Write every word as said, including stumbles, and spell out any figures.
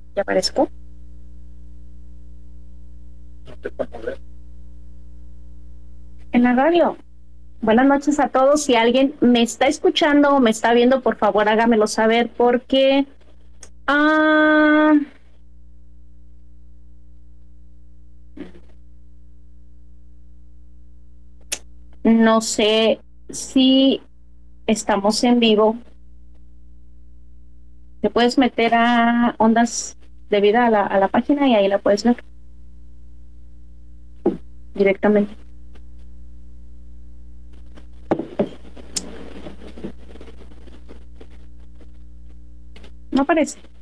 ¿Ya aparezco? En la radio. Buenas noches a todos. Si alguien me está escuchando o me está viendo, por favor hágamelo saber porque ah, no sé si estamos en vivo. Te puedes meter a Ondas de Vida a la, a la página y ahí la puedes ver directamente. No aparece.